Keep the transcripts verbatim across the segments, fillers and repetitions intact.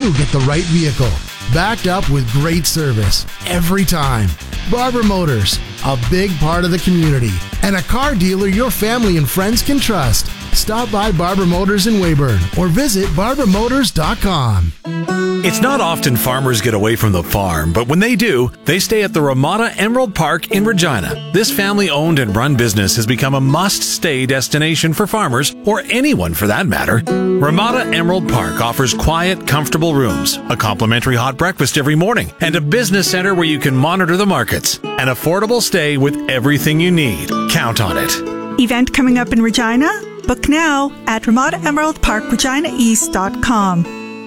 you get the right vehicle, backed up with great service every time. Barber Motors, a big part of the community, and a car dealer your family and friends can trust. Stop by Barber Motors in Weyburn or visit barber motors dot com. It's not often farmers get away from the farm, but when they do, they stay at the Ramada Emerald Park in Regina. This family-owned and run business has become a must-stay destination for farmers, or anyone for that matter. Ramada Emerald Park offers quiet, comfortable rooms, a complimentary hot breakfast every morning, and a business center where you can monitor the markets. An affordable stay with everything you need. Count on it. Event coming up in Regina? Book now at ramada emerald park regina east dot com.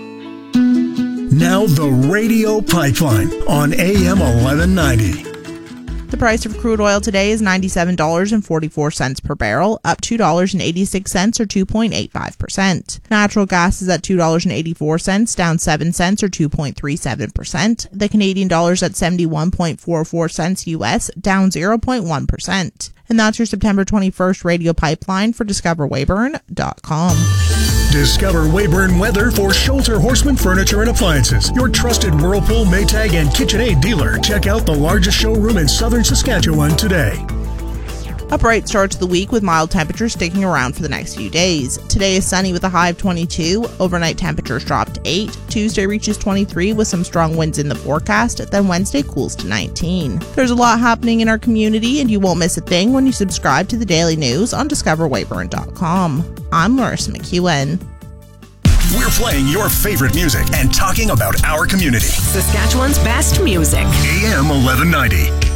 Now the Radio Pipeline on A M eleven ninety. The price of crude oil today is ninety-seven dollars and forty-four cents per barrel, up two dollars and eighty-six cents or two point eight five percent. Natural gas is at two dollars and eighty-four cents, down seven cents or two point three seven percent. The Canadian dollar is at seventy-one point four four cents U S, down zero point one percent. And that's your September twenty-first Radio Pipeline for discover weyburn dot com. Discover Weyburn weather for Schulter Horseman Furniture and Appliances, your trusted Whirlpool, Maytag, and KitchenAid dealer. Check out the largest showroom in southern Saskatchewan today. A bright start to the week with mild temperatures sticking around for the next few days. Today is sunny with a high of twenty-two. Overnight temperatures drop to eight. Tuesday reaches twenty-three with some strong winds in the forecast. Then Wednesday cools to nineteen. There's a lot happening in our community, and you won't miss a thing when you subscribe to the daily news on discover weyburn dot com. I'm Larissa McEwen. We're playing your favorite music and talking about our community. Saskatchewan's best music. A M eleven ninety.